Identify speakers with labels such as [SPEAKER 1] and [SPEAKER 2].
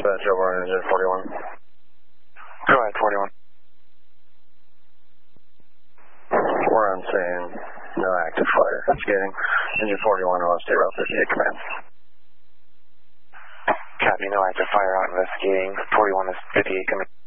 [SPEAKER 1] Dispatch over on engine 41.
[SPEAKER 2] Go ahead, 41.
[SPEAKER 1] We're on scene. No active fire. Skating. Engine 41, OST Route 58 command.
[SPEAKER 2] Copy, no active fire out investigating. 41 is 58 command.